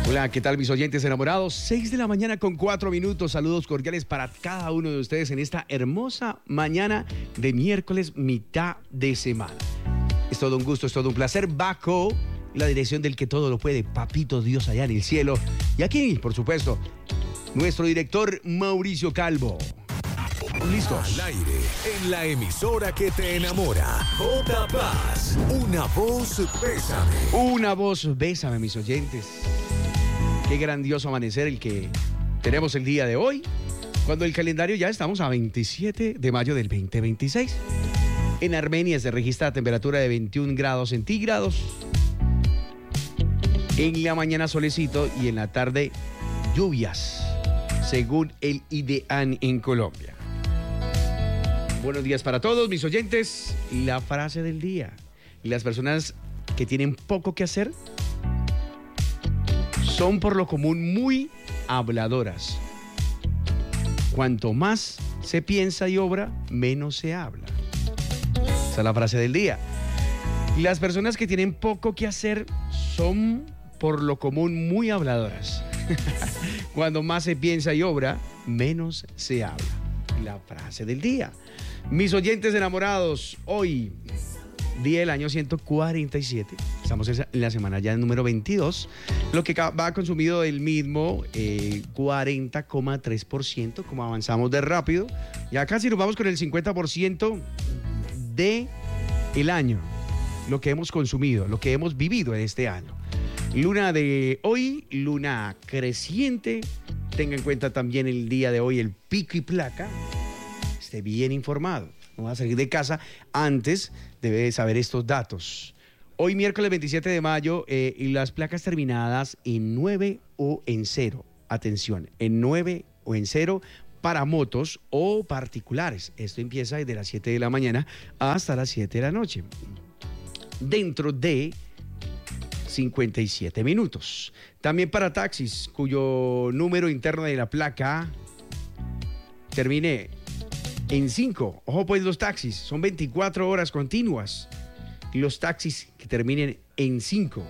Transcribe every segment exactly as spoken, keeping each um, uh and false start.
Hola, ¿qué tal mis oyentes enamorados? seis de la mañana con cuatro minutos. Saludos cordiales para cada uno de ustedes en esta hermosa mañana de miércoles, mitad de semana. Es todo un gusto, es todo un placer. Bajo la dirección del que todo lo puede, Papito Dios allá en el cielo. Y aquí, por supuesto, nuestro director Mauricio Calvo. ¿Listos? Al aire, en la emisora que te enamora. J. Paz, una voz bésame. Una voz bésame, mis oyentes. Qué grandioso amanecer el que tenemos el día de hoy, cuando el calendario ya estamos a veintisiete de mayo del veinte veintiséis. En Armenia se registra temperatura de veintiún grados centígrados. En la mañana solecito y en la tarde lluvias, según el IDEAN en Colombia. Buenos días para todos mis oyentes. La frase del día. Las personas que tienen poco que hacer son por lo común muy habladoras. Cuanto más se piensa y obra, menos se habla. Esa es la frase del día. Las personas que tienen poco que hacer son por lo común muy habladoras. Cuando más se piensa y obra, menos se habla. La frase del día. Mis oyentes enamorados, hoy, día del año ciento cuarenta y siete, estamos en la semana ya número veintidós, lo que va consumido el mismo eh, cuarenta coma tres por ciento, como avanzamos de rápido, ya casi nos vamos con el cincuenta por ciento de el año, lo que hemos consumido, lo que hemos vivido en este año. Luna de hoy, luna creciente, tenga en cuenta también el día de hoy el pico y placa. Esté bien informado, no va a salir de casa antes, debe saber estos datos. Hoy miércoles veintisiete de mayo, eh, y las placas terminadas en nueve o en cero, atención, en nueve o en cero para motos o particulares. Esto empieza desde las siete de la mañana hasta las siete de la noche, dentro de cincuenta y siete minutos. También para taxis cuyo número interno de la placa termine en cinco. Ojo pues, los taxis son veinticuatro horas continuas. Los taxis que terminen en cinco.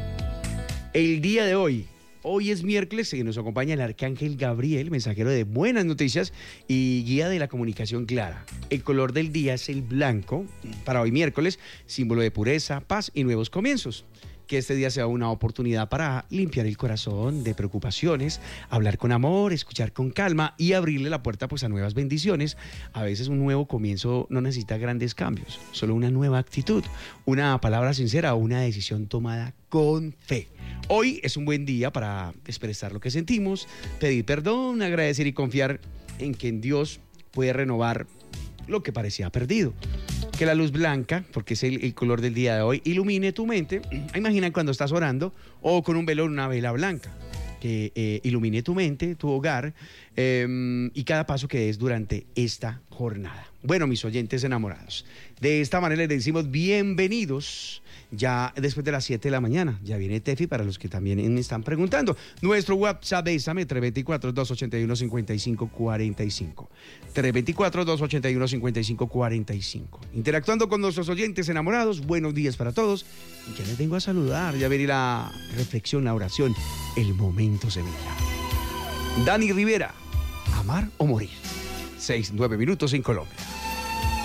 El día de hoy, hoy es miércoles, y nos acompaña el arcángel Gabriel, mensajero de buenas noticias y guía de la comunicación clara. El color del día es el blanco, para hoy miércoles, símbolo de pureza, paz y nuevos comienzos. Que este día sea una oportunidad para limpiar el corazón de preocupaciones, hablar con amor, escuchar con calma y abrirle la puerta pues a nuevas bendiciones. A veces un nuevo comienzo no necesita grandes cambios, solo una nueva actitud, una palabra sincera o una decisión tomada con fe. Hoy es un buen día para expresar lo que sentimos, pedir perdón, agradecer y confiar en que en Dios puede renovar lo que parecía perdido. Que la luz blanca, porque es el, el color del día de hoy, ilumine tu mente. Imagina cuando estás orando o con un velo, una vela blanca, que eh, ilumine tu mente, tu hogar eh, y cada paso que des durante esta jornada. Bueno, mis oyentes enamorados, de esta manera les decimos bienvenidos ya después de las siete de la mañana. Ya viene Tefi para los que también me están preguntando. Nuestro WhatsApp, bésame, tres dos cuatro, dos ocho uno, cinco cinco cuatro cinco. tres dos cuatro, dos ocho uno, cinco cinco cuatro cinco. Interactuando con nuestros oyentes enamorados, buenos días para todos. Y ya les vengo a saludar, ya viene la reflexión, la oración, el momento semilla. Dani Rivera, amar o morir. Seis, nueve minutos en Colombia.